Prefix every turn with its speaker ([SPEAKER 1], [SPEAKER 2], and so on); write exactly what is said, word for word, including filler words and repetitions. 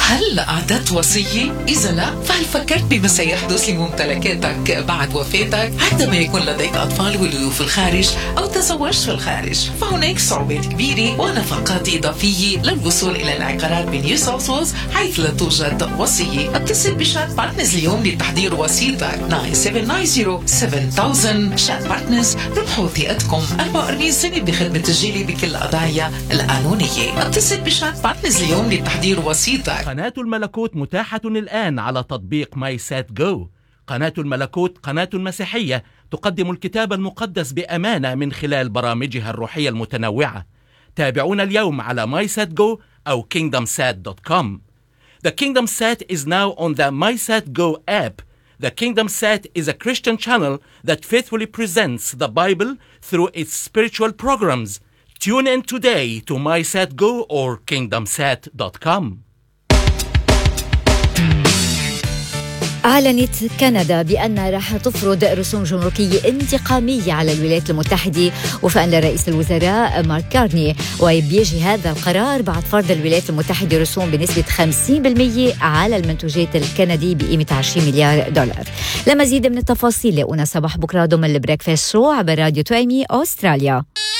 [SPEAKER 1] هل أعددت وصية؟ إذا لا، فهل فكرت بما سيحدث لممتلكاتك بعد وفاتك عندما يكون لديك أطفال ولدوا في الخارج أو تزوجت في الخارج؟ فهناك صعوبات كبيرة ونفقات إضافية للوصول إلى العقارات بنيو ساوث ويلز حيث لا توجد وصية. اتصل بشات بارتنرز اليوم لتحضير وصيتك تسعة سبعة تسعة صفر سبعة ألف. شات بارتنرز ربحوا ثقتكم أربعة وأربعين سنة بخدمة تسجيلي بكل القضايا القانونية. اتصل بشات بارتنرز اليوم لتحضير وصيتك.
[SPEAKER 2] قناة الملكوت متاحة الآن على تطبيق ماي سات جو. قناة الملكوت قناة مسيحية تقدم الكتاب المقدس بأمانة من خلال برامجها الروحية المتنوعة. تابعونا اليوم على ماي سات جو أو كينغدم سات دوت كوم. The Kingdom Sat is now on the MySatGo app. The Kingdom Sat is a Christian channel that faithfully presents the Bible through its spiritual programs. Tune in today to MySatGo or kingdom sat dot com.
[SPEAKER 3] أعلنت كندا بأن راح تفرض رسوم جمركية انتقامية على الولايات المتحدة وفقا لرئيس الوزراء مارك كارني، وبيجي هذا القرار بعد فرض الولايات المتحدة رسوم بنسبة خمسين بالمئة على المنتوجات الكندية بقيمة عشرين مليار دولار. لمزيد من التفاصيل لاقونا صباح بكرة ضمن البريكفاست شو عبر راديو تويمي أستراليا.